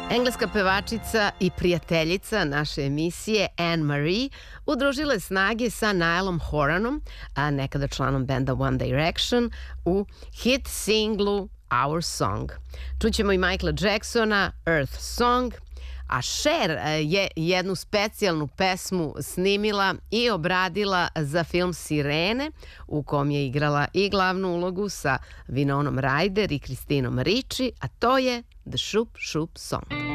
Engleska pevačica i prijateljica naše emisije Anne Marie udružila je snage sa Niallom Horanom, a nekada članom benda One Direction, u hit singlu Our Song. Čućemo i Michaela Jacksona, Earth Song, a Cher je jednu specijalnu pesmu snimila i obradila za film Sirene, u kom je igrala i glavnu ulogu sa Winonom Ryder i Christinom Ricci, a to je The Shoop Shoop Song.